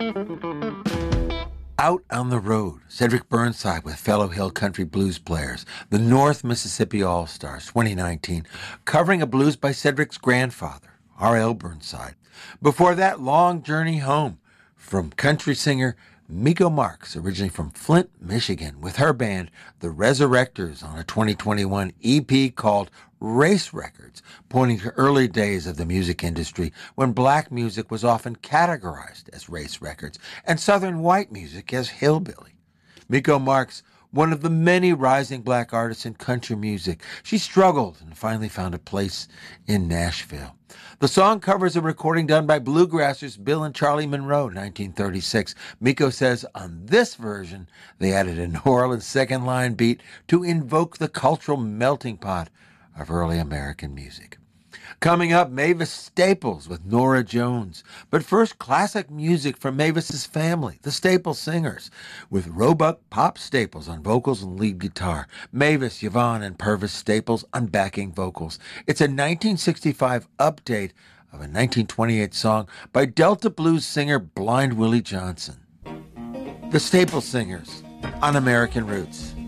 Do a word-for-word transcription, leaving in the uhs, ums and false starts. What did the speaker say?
Out on the Road, Cedric Burnside with fellow Hill Country blues players, the North Mississippi All-Stars, twenty nineteen, covering a blues by Cedric's grandfather, R L Burnside. Before that, Long Journey Home from country singer Miko Marks, originally from Flint, Michigan, with her band, The Resurrectors, on a twenty twenty-one E P called Race Records, pointing to early days of the music industry when black music was often categorized as race records and Southern white music as hillbilly. Miko Marks, one of the many rising black artists in country music, she struggled and finally found a place in Nashville. The song covers a recording done by bluegrassers Bill and Charlie Monroe in nineteen thirty-six. Miko says on this version, they added a New Orleans second line beat to invoke the cultural melting pot of early American music. Coming up, Mavis Staples with Norah Jones. But first, classic music from Mavis's family, the Staples Singers, with Roebuck Pop Staples on vocals and lead guitar, Mavis, Yvonne, and Purvis Staples on backing vocals. It's a nineteen sixty-five update of a nineteen twenty-eight song by Delta blues singer Blind Willie Johnson. The Staples Singers on American Roots.